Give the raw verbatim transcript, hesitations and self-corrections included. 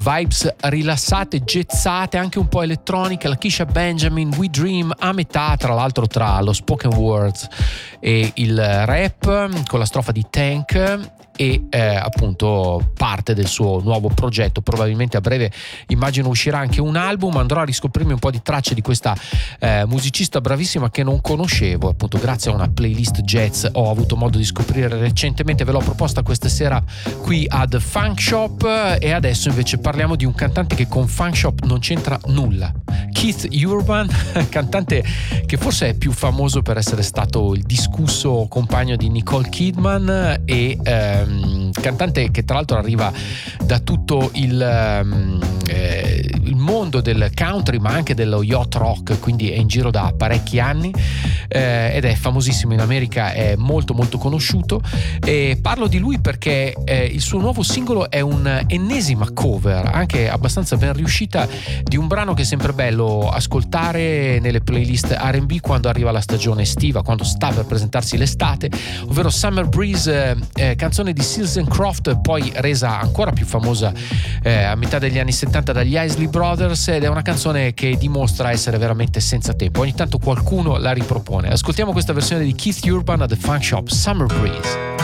vibes rilassate, jazzate, anche un po' elettroniche. La Keisha Benjamin, We Dream, a metà tra l'altro tra lo spoken words e il rap, con la strofa di Tank, e eh, appunto parte del suo nuovo progetto. Probabilmente a breve immagino uscirà anche un album. Andrò a riscoprirmi un po' di tracce di questa eh, musicista bravissima che non conoscevo, appunto grazie a una playlist jazz ho avuto modo di scoprire recentemente. Ve l'ho proposta questa sera qui ad Funk Shop, e adesso invece parliamo di un cantante che con Funk Shop non c'entra nulla. Keith Urban, cantante che forse è più famoso per essere stato il discusso compagno di Nicole Kidman, e ehm, cantante che tra l'altro arriva da tutto il, ehm, eh, il mondo del country, ma anche dello yacht rock, quindi è in giro da parecchi anni, eh, ed è famosissimo in America, è molto molto conosciuto. E parlo di lui perché eh, il suo nuovo singolo è un'ennesima cover, anche abbastanza ben riuscita, di un brano che è sempre bello ascoltare nelle playlist R and B quando arriva la stagione estiva, quando sta per presentarsi l'estate, ovvero Summer Breeze, eh, canzone di Seals and Croft, poi resa ancora più famosa eh, a metà degli anni settanta dagli Isley Brothers, ed è una canzone che dimostra essere veramente senza tempo. Ogni tanto qualcuno la ripropone. Ascoltiamo questa versione di Keith Urban a The Funk Shop, Summer Breeze.